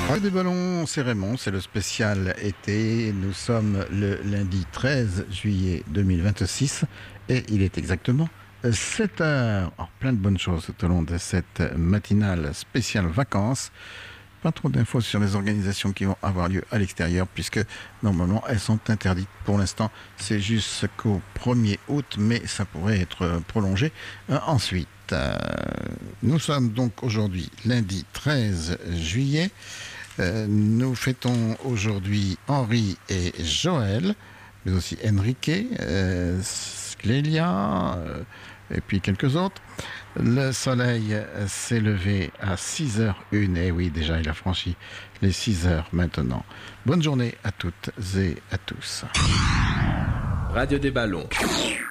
Radio des ballons, c'est Raymond, c'est le spécial été. Nous sommes le lundi 13 juillet 2026 et il est exactement 7 heures. Alors, plein de bonnes choses tout au long de cette matinale spéciale vacances. Pas trop d'infos sur les organisations qui vont avoir lieu à l'extérieur puisque normalement elles sont interdites. Pour l'instant, c'est jusqu'au 1er août, mais ça pourrait être prolongé ensuite. Nous sommes donc aujourd'hui lundi 13 juillet. Nous fêtons aujourd'hui Henri et Joël, mais aussi Enrique, Clélia, et puis quelques autres. Le soleil s'est levé à 6h01, et oui, déjà il a franchi les 6h maintenant. Bonne journée à toutes et à tous. Radio des ballons.